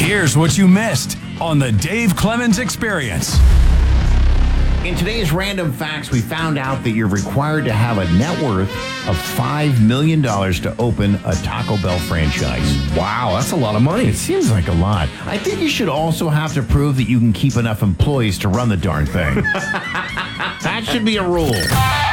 Here's what you missed on the Dave Clemens Experience. In today's Random Facts, we found out that you're required to have a net worth of $5 million to open a Taco Bell franchise. Wow, that's a lot of money. It seems like a lot. I think you should also have to prove that you can keep enough employees to run the darn thing. That should be a rule.